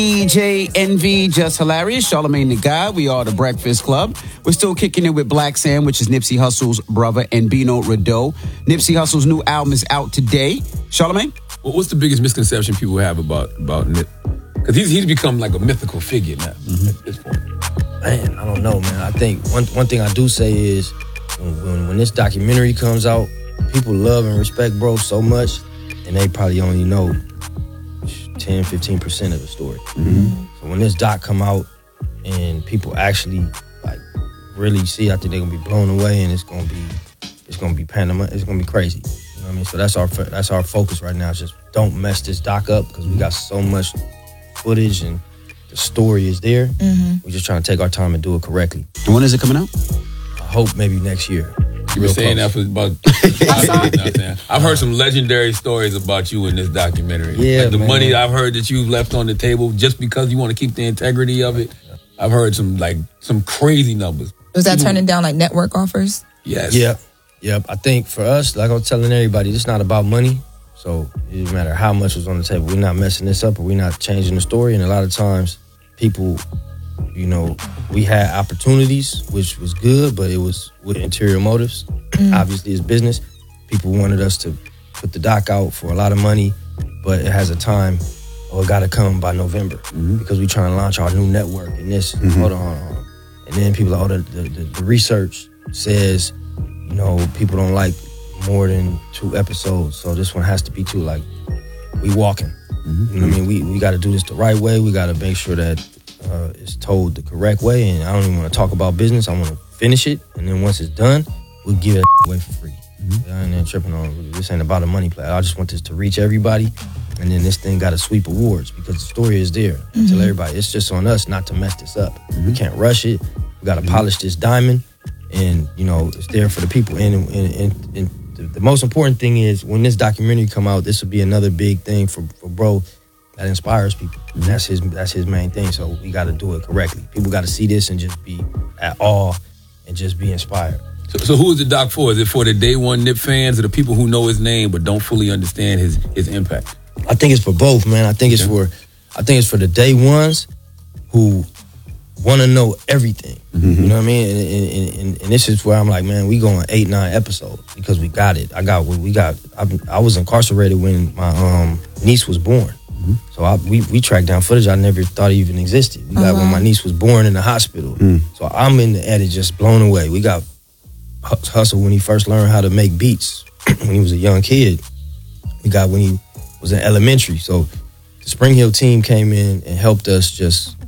DJ Envy, Just Hilarious, Charlamagne the God. We are the Breakfast Club. We're still kicking it with Black Sam, which is Nipsey Hussle's brother, and Bino Rideau. Nipsey Hussle's new album is out today. Charlamagne? Well, what's the biggest misconception people have about Nip? Because he's become like a mythical figure now at this point. Man, I don't know, man. I think one thing I do say is when this documentary comes out, people love and respect bro so much, and they probably only know 10-15% of the story. So when this doc come out and people actually like really see, I think they're gonna be blown away, and it's gonna be pandemonium. It's gonna be crazy. You know what I mean? So that's our focus right now. Is just don't mess this doc up, because we got so much footage and the story is there. We're just trying to take our time and do it correctly. And when is it coming out? I hope maybe next year. You've been saying that for about 5 years now. I've heard some legendary stories about you in this documentary. Yeah, like the man. money I've heard that you've left on the table just because you want to keep the integrity of it. I've heard some crazy numbers. Was that turning down like network offers? Yes. Yep. I think for us, like I'm telling everybody, it's not about money. So it doesn't matter how much was on the table. We're not messing this up, or we're not changing the story. And a lot of times people, you know, we had opportunities, which was good, but it was with interior motives. Obviously, it's business. People wanted us to put the doc out for a lot of money, but it has a time, or it got to come by November, because we're trying to launch our new network and this. Hold on. And then people are, the research says, you know, people don't like more than 2 episodes, so this one has to be 2. Like, we walking. You know what I mean? We got to do this the right way. We got to make sure that it's told the correct way. And I don't even want to talk about business. I want to finish it, and then once it's done, we'll give it away for free. I ain't tripping on this. Ain't about a money play. I just want this to reach everybody, and then this thing got to sweep awards, because the story is there. Tell everybody, it's just on us not to mess this up. We can't rush it. We got to polish this diamond, and you know, it's there for the people. And the most important thing is, when this documentary come out, this will be another big thing for bro that inspires people. And that's his main thing. So we got to do it correctly. People got to see this and just be at awe and just be inspired. So who is the doc for? Is it for the day one Nip fans, or the people who know his name but don't fully understand his impact? I think it's for both, man. I think it's for the day ones who want to know everything. You know what I mean? And this is where I'm like, man, we going 8-9 episodes, because we got it. I was incarcerated when my niece was born. So we tracked down footage I never thought even existed. We got when my niece was born in the hospital. So I'm in the edit just blown away. We got Hustle when he first learned how to make beats when he was a young kid. We got when he was in elementary. So the Spring Hill team came in and helped us just